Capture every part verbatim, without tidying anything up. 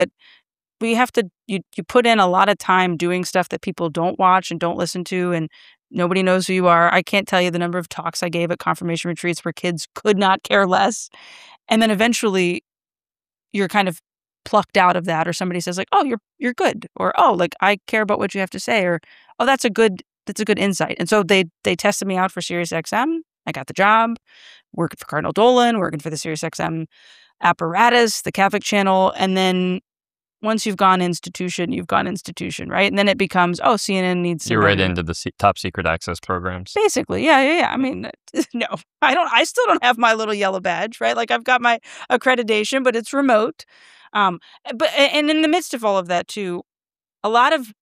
we have to, you, you put in a lot of time doing stuff that people don't watch and don't listen to, and nobody knows who you are. I can't tell you the number of talks I gave at confirmation retreats where kids could not care less. And then eventually you're kind of plucked out of that, or somebody says like, oh, you're, you're good. Or, oh, like I care about what you have to say, or, oh, that's a good, that's a good insight. And so they, they tested me out for Sirius X M. I got the job working for Cardinal Dolan, working for the Sirius X M apparatus, the Catholic channel. And then once you've gone institution, you've gone institution, right? And then it becomes, oh, C N N needs to You're know right you. into the se- top secret access programs. Basically, yeah, yeah, yeah. I mean, no, I don't, I still don't have my little yellow badge, right? Like I've got my accreditation, but it's remote. Um, but, and in the midst of all of that too, a lot of,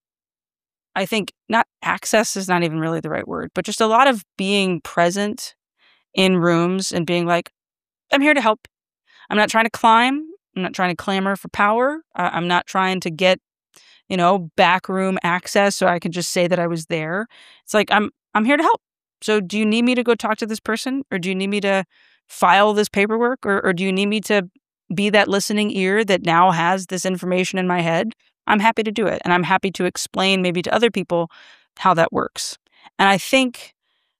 I think not access is not even really the right word, but just a lot of being present in rooms and being like, I'm here to help. I'm not trying to climb. I'm not trying to clamor for power. I- I'm not trying to get, you know, backroom access so I can just say that I was there. It's like, I'm I'm here to help. So do you need me to go talk to this person? Or do you need me to file this paperwork? Or, or do you need me to be that listening ear that now has this information in my head? I'm happy to do it. And I'm happy to explain maybe to other people how that works. And I think,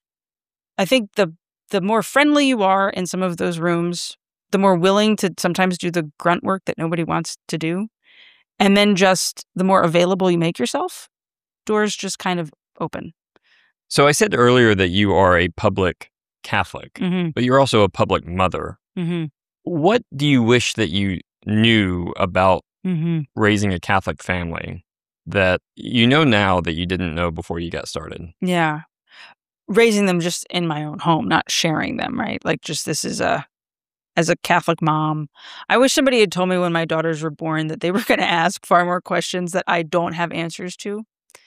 I think the the more friendly you are in some of those rooms, the more willing to sometimes do the grunt work that nobody wants to do. And then just the more available you make yourself, doors just kind of open. So I said earlier that you are a public Catholic, Mm-hmm. but you're also a public mother. Mm-hmm. What do you wish that you knew about Mm-hmm. raising a Catholic family that you know now that you didn't know before you got started? Yeah. Raising them just in my own home, not sharing them, right? Like just this is a, as a Catholic mom, I wish somebody had told me when my daughters were born that they were going to ask far more questions that I don't have answers to.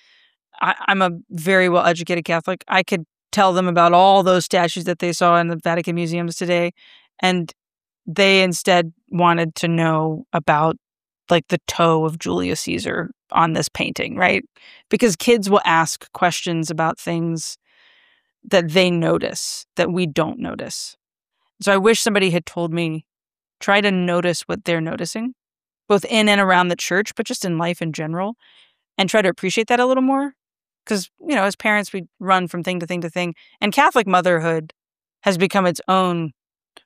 I, I'm a very well-educated Catholic. I could tell them about all those statues that they saw in the Vatican museums today, and they instead wanted to know about like the toe of Julius Caesar on this painting, right? Because kids will ask questions about things that they notice that we don't notice. So I wish somebody had told me, try to notice what they're noticing, both in and around the church, but just in life in general, and try to appreciate that a little more. Because, you know, as parents, we run from thing to thing to thing. And Catholic motherhood has become its own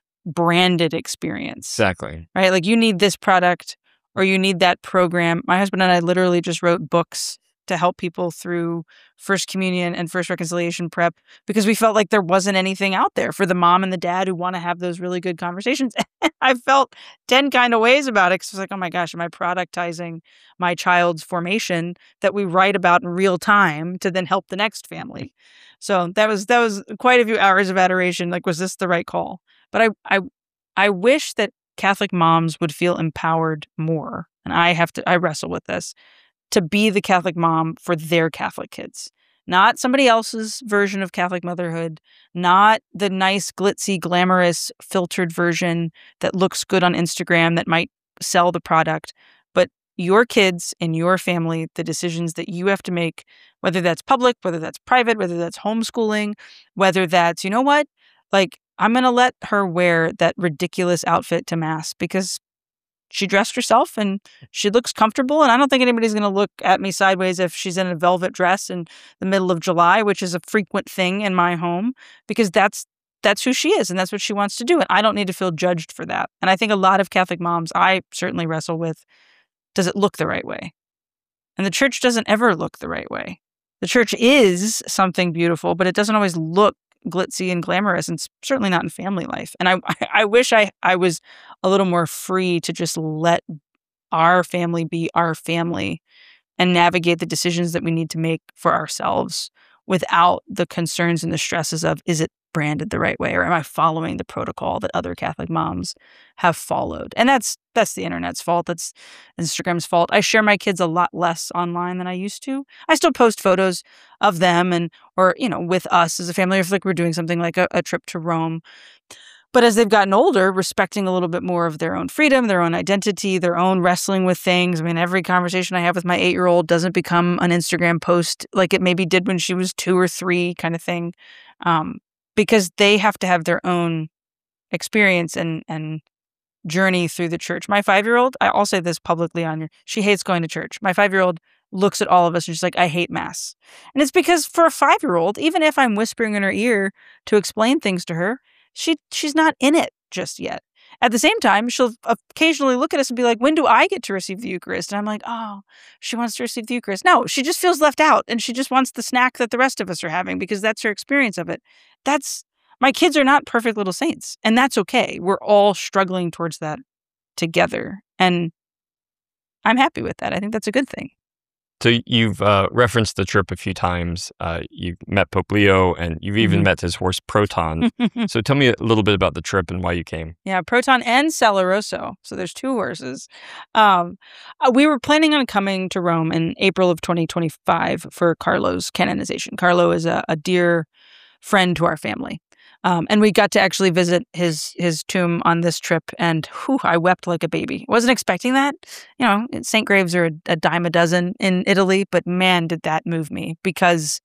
branded experience. Exactly. Right? Like you need this product or you need that program. My husband and I literally just wrote books to help people through First Communion and First Reconciliation prep because we felt like there wasn't anything out there for the mom and the dad who want to have those really good conversations. I felt ten kind of ways about it because I was like, oh my gosh, am I productizing my child's formation that we write about in real time to then help the next family? So that was that was quite a few hours of adoration. Like, was this the right call? But I I I wish that Catholic moms would feel empowered more. And I have to I wrestle with this. To be the Catholic mom for their Catholic kids. Not somebody else's version of Catholic motherhood, not the nice, glitzy, glamorous, filtered version that looks good on Instagram that might sell the product, but your kids and your family, the decisions that you have to make, whether that's public, whether that's private, whether that's homeschooling, whether that's, you know what, like I'm going to let her wear that ridiculous outfit to mass because she dressed herself and she looks comfortable. And I don't think anybody's going to look at me sideways if she's in a velvet dress in the middle of July, which is a frequent thing in my home, because that's that's who she is and that's what she wants to do. And I don't need to feel judged for that. And I think a lot of Catholic moms, I certainly wrestle with, does it look the right way? And the church doesn't ever look the right way. The church is something beautiful, but it doesn't always look glitzy and glamorous, and certainly not in family life. And I, I wish I, I was a little more free to just let our family be our family and navigate the decisions that we need to make for ourselves without the concerns and the stresses of, is it branded the right way? Or am I following the protocol that other Catholic moms have followed? And that's that's the internet's fault. That's Instagram's fault. I share my kids a lot less online than I used to. I still post photos of them and, or, you know, with us as a family, if like we're doing something like a, a trip to Rome. But as they've gotten older, respecting a little bit more of their own freedom, their own identity, their own wrestling with things. I mean, every conversation I have with my eight-year-old doesn't become an Instagram post like it maybe did when she was two or three kind of thing. Um, because they have to have their own experience and and journey through the church. My five-year-old, I- I'll say this publicly on here, she hates going to church. My five-year-old looks at all of us and she's like, I hate Mass. And it's because for a five-year-old, even if I'm whispering in her ear to explain things to her, she she's not in it just yet. At the same time, she'll occasionally look at us and be like, when do I get to receive the Eucharist? And I'm like, oh, she wants to receive the Eucharist. No, she just feels left out and she just wants the snack that the rest of us are having because that's her experience of it. That's, my kids are not perfect little saints, and that's okay. We're all struggling towards that together. And I'm happy with that. I think that's a good thing. So you've uh, referenced the trip a few times. Uh, you've met Pope Leo, and you've even Mhm. met his horse Proton. So tell me a little bit about the trip and why you came. Yeah, Proton and Celeroso. So there's two horses. Um, uh, we were planning on coming to Rome in April of twenty twenty-five for Carlo's canonization. Carlo is a, a dear friend to our family. Um, and we got to actually visit his his tomb on this trip, and whew, I wept like a baby. Wasn't expecting that. You know, Saint Graves are a, a dime a dozen in Italy, but man, did that move me because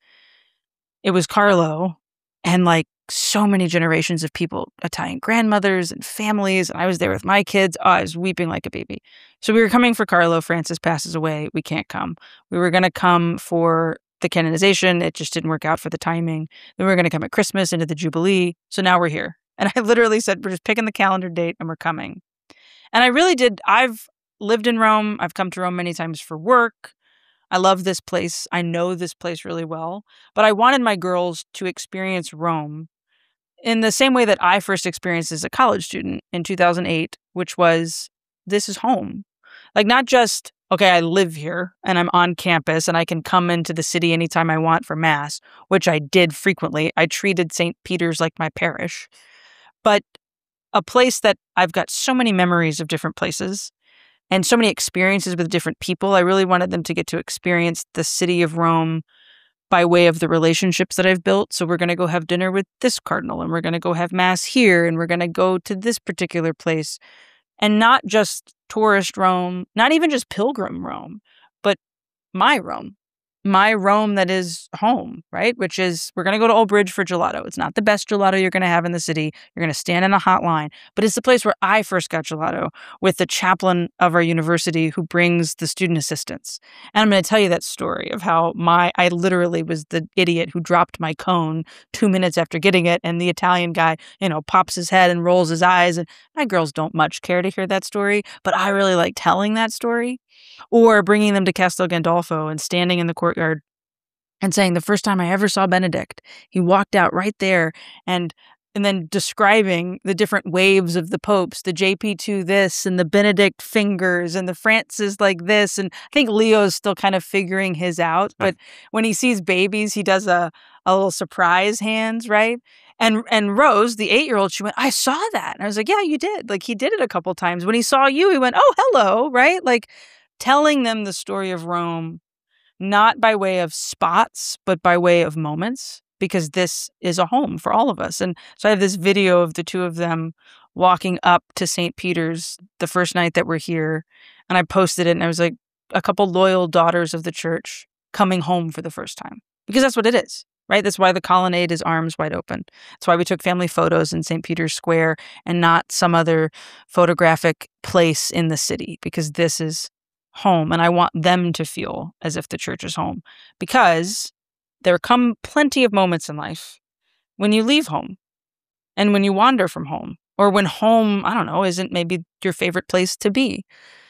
it was Carlo and like so many generations of people, Italian grandmothers and families. And I was there with my kids. Oh, I was weeping like a baby. So we were coming for Carlo. Francis passes away. We can't come. We were going to come for the canonization. It just didn't work out for the timing. Then we were going to come at Christmas into the Jubilee. So now we're here. And I literally said, we're just picking the calendar date and we're coming. And I really did. I've lived in Rome. I've come to Rome many times for work. I love this place. I know this place really well. But I wanted my girls to experience Rome in the same way that I first experienced as a college student in two thousand eight, which was, this is home. Like, not just, okay, I live here and I'm on campus and I can come into the city anytime I want for Mass, which I did frequently. I treated Saint Peter's like my parish. But a place that I've got so many memories of different places and so many experiences with different people. I really wanted them to get to experience the city of Rome by way of the relationships that I've built. So we're going to go have dinner with this cardinal, and we're going to go have Mass here, and we're going to go to this particular place. And not just tourist Rome, not even just pilgrim Rome, but my Rome. My Rome that is home, right? Which is, we're going to go to Old Bridge for gelato. It's not the best gelato you're going to have in the city. You're going to stand in a hot line. But it's the place where I first got gelato with the chaplain of our university who brings the student assistants. And I'm going to tell you that story of how my, I literally was the idiot who dropped my cone two minutes after getting it. And the Italian guy, you know, pops his head and rolls his eyes. And my girls don't much care to hear that story. But I really like telling that story. Or bringing them to Castel Gandolfo and standing in the courtyard and saying, the first time I ever saw Benedict, he walked out right there, and and then describing the different waves of the popes, the J P two this and the Benedict fingers and the Francis like this. And I think Leo's still kind of figuring his out. But when he sees babies, he does a, a little surprise hands, right? And and Rose, the eight-year-old, she went, I saw that. And I was like, yeah, you did. Like, he did it a couple times. When he saw you, he went, oh, hello, right? Like, telling them the story of Rome, not by way of spots, but by way of moments, because this is a home for all of us. And so I have this video of the two of them walking up to Saint Peter's the first night that we're here. And I posted it, and I was like, a couple loyal daughters of the church coming home for the first time. Because that's what it is, right? That's why the colonnade is arms wide open. That's why we took family photos in Saint Peter's Square and not some other photographic place in the city, because this is home. And I want them to feel as if the church is home, because there come plenty of moments in life when you leave home and when you wander from home, or when home, I don't know, isn't maybe your favorite place to be.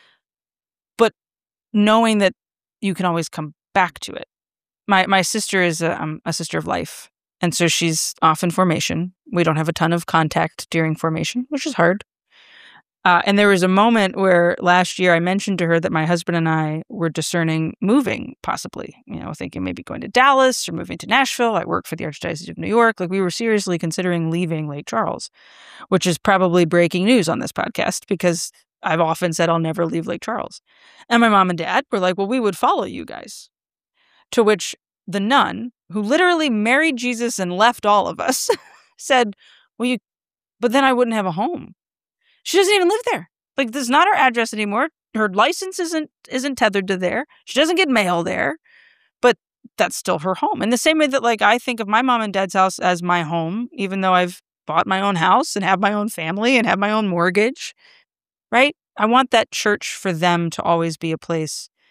But knowing that you can always come back to it. My my sister is a, um, a sister of life. And so she's off in formation. We don't have a ton of contact during formation, which is hard. Uh, and there was a moment where last year I mentioned to her that my husband and I were discerning moving, possibly, you know, thinking maybe going to Dallas or moving to Nashville. I work for the Archdiocese of New York. Like, we were seriously considering leaving Lake Charles, which is probably breaking news on this podcast, because I've often said I'll never leave Lake Charles. And my mom and dad were like, well, we would follow you guys. To which the nun, who literally married Jesus and left all of us, said, well, you, but then I wouldn't have a home. She doesn't even live there. Like, this is not her address anymore. Her license isn't isn't tethered to there. She doesn't get mail there. But that's still her home. In the same way that, like, I think of my mom and dad's house as my home, even though I've bought my own house and have my own family and have my own mortgage. right? I want that church for them to always be a place